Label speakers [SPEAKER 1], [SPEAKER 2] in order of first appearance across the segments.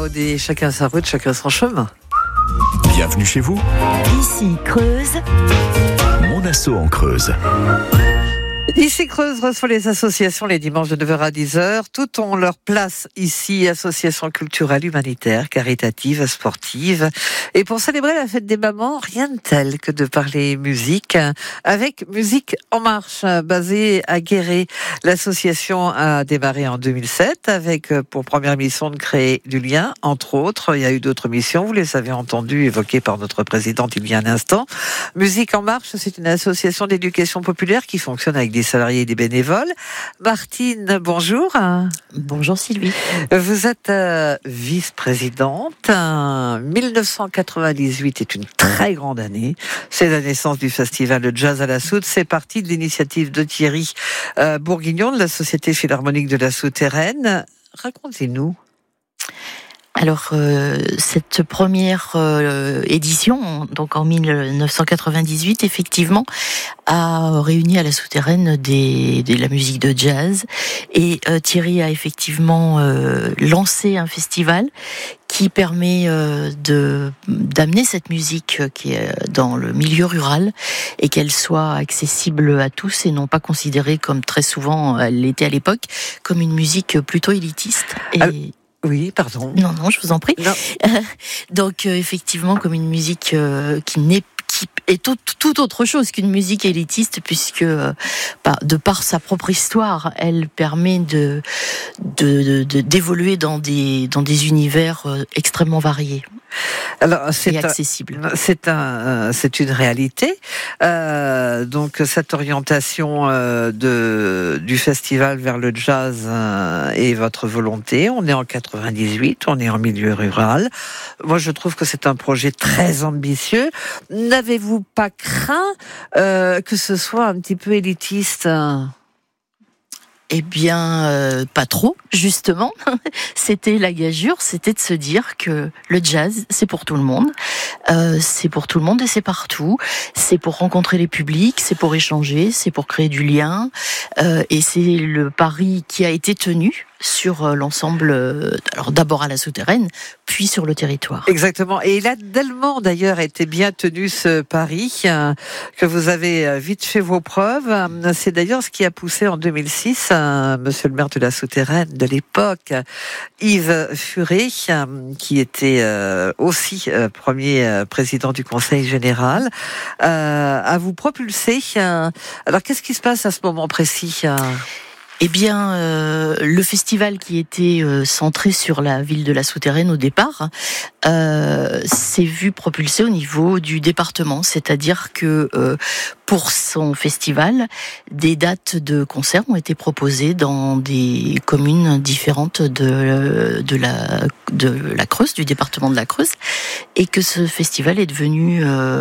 [SPEAKER 1] Aude et chacun sa route, chacun son chemin.
[SPEAKER 2] Bienvenue chez vous.
[SPEAKER 3] Ici Creuse.
[SPEAKER 2] Mon assaut en Creuse.
[SPEAKER 1] Ici Creuse reçoit les associations les dimanches de 9h à 10h. Toutes ont leur place ici, associations culturelles, humanitaires, caritatives, sportives. Et pour célébrer la fête des mamans, rien de tel que de parler musique avec Musique en Marche, basée à Guéret. L'association a démarré en 2007 avec pour première mission de créer du lien, entre autres. Il y a eu d'autres missions, vous les avez entendues, évoquées par notre présidente il y a un instant. Musique en Marche, c'est une association d'éducation populaire qui fonctionne avec des salariés et des bénévoles. Martine, bonjour.
[SPEAKER 3] Bonjour Sylvie.
[SPEAKER 1] Vous êtes vice-présidente. 1998 est une très grande année. C'est la naissance du festival de jazz à la Soude. C'est parti de l'initiative de Thierry Bourguignon de la Société Philharmonique de la Souterraine. Racontez-nous.
[SPEAKER 3] Alors, cette première édition, donc en 1998, effectivement, a réuni à la Souterraine de la musique de jazz. Et Thierry a effectivement lancé un festival qui permet d'amener cette musique qui est dans le milieu rural et qu'elle soit accessible à tous et non pas considérée comme très souvent elle l'était à l'époque, comme une musique plutôt élitiste. Et
[SPEAKER 1] oui, pardon.
[SPEAKER 3] Non, je vous en prie. Donc, effectivement, comme une musique qui est tout autre chose qu'une musique élitiste, puisque de par sa propre histoire, elle permet d'évoluer dans des univers extrêmement variés.
[SPEAKER 1] Alors,
[SPEAKER 3] et accessible.
[SPEAKER 1] C'est une réalité. Donc cette orientation du festival vers le jazz est votre volonté. On est en 98, on est en milieu rural. Moi, je trouve que c'est un projet très ambitieux. N'avez-vous pas craint que ce soit un petit peu élitiste ?
[SPEAKER 3] Eh bien, pas trop, justement. C'était la gageure, c'était de se dire que le jazz, c'est pour tout le monde. C'est pour tout le monde et c'est partout. C'est pour rencontrer les publics, c'est pour échanger, c'est pour créer du lien. Et c'est le pari qui a été tenu sur l'ensemble, alors d'abord à la Souterraine, puis sur le territoire.
[SPEAKER 1] Exactement. Et il a tellement d'ailleurs été bien tenu ce pari que vous avez vite fait vos preuves. C'est d'ailleurs ce qui a poussé en 2006 monsieur le maire de la Souterraine de l'époque, Yves Furet, qui était aussi premier président du Conseil général, à vous propulser. Alors qu'est-ce qui se passe à ce moment précis ?
[SPEAKER 3] Eh bien, le festival qui était centré sur la ville de la Souterraine au départ s'est vu propulsé au niveau du département, c'est-à-dire que pour son festival, des dates de concerts ont été proposées dans des communes différentes de la Creuse, du département de la Creuse, et que ce festival est devenu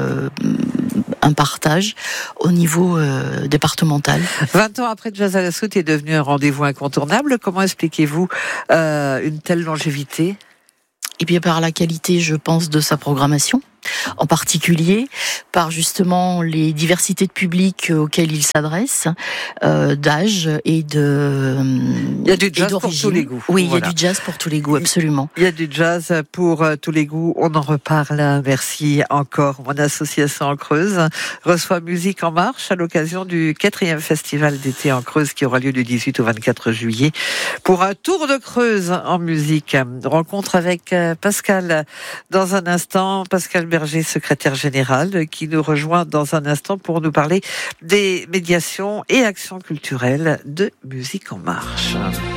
[SPEAKER 3] un partage au niveau départemental.
[SPEAKER 1] 20 ans après, Jazz à la Soude est devenu un rendez-vous incontournable. Comment expliquez-vous une telle longévité ?
[SPEAKER 3] Eh bien, par la qualité, je pense, de sa programmation, en particulier par justement les diversités de publics auxquels il s'adresse, d'âge et de
[SPEAKER 1] il y a du jazz pour tous les goûts.
[SPEAKER 3] Oui, voilà. Il y a du jazz pour tous les goûts, absolument.
[SPEAKER 1] Il y a du jazz pour tous les goûts. On en reparle. Merci encore. Mon association en Creuse reçoit Musique en Marche à l'occasion du 4e festival d'été en Creuse qui aura lieu du 18 au 24 juillet pour un tour de Creuse en musique. Rencontre avec Pascal dans un instant. Pascal Berger, secrétaire général, qui nous rejoint dans un instant pour nous parler des médiations et actions culturelles de Musique en Marche.